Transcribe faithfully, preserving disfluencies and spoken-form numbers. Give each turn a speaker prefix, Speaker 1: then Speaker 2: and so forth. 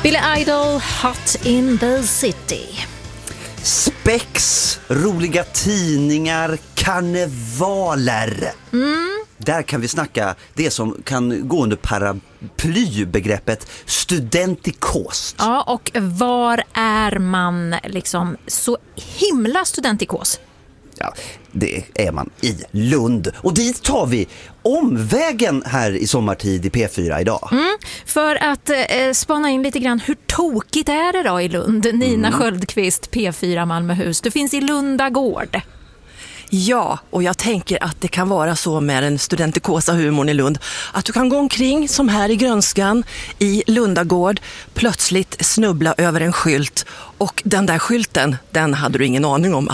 Speaker 1: Billy Idol, Hot in the City.
Speaker 2: Spex, roliga tidningar, karnevaler.
Speaker 1: Mm.
Speaker 2: Där kan vi snacka det som kan gå under paraplybegreppet studentikos.
Speaker 1: Ja, och var är man liksom så himla studentikos?
Speaker 2: Ja, det är man i Lund. Och dit tar vi omvägen här i sommartid i P fyra idag.
Speaker 1: Mm, för att eh, spana in lite grann, hur tokigt är det då i Lund? Nina mm. Sköldqvist, P fyra Malmöhus. Du finns i Lundagård.
Speaker 3: Ja, och jag tänker att det kan vara så med den studentikosa humorn i Lund att du kan gå omkring som här i Grönskan i Lundagård, plötsligt snubbla över en skylt och den där skylten, den hade du ingen aning om